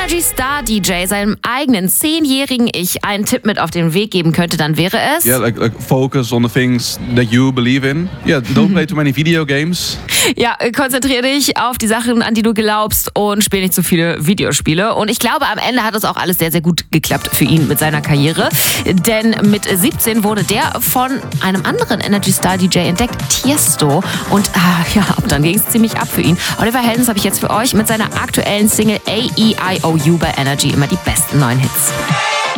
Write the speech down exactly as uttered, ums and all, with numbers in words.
Energy Star D J seinem eigenen zehnjährigen Ich einen Tipp mit auf den Weg geben könnte, dann wäre es... Yeah, like, like focus on the things that you believe in. Yeah, don't play too many video games. Ja, konzentriere dich auf die Sachen, an die du glaubst und spiel nicht zu viele Videospiele. Und ich glaube, am Ende hat es auch alles sehr, sehr gut geklappt für ihn mit seiner Karriere. Denn mit siebzehn wurde der von einem anderen Energy Star D J entdeckt, Tiesto. Und ah, ja, ab dann ging es ziemlich ab für ihn. Oliver Heldens habe ich jetzt für euch mit seiner aktuellen Single A E I O U bei Energy immer die besten neuen Hits.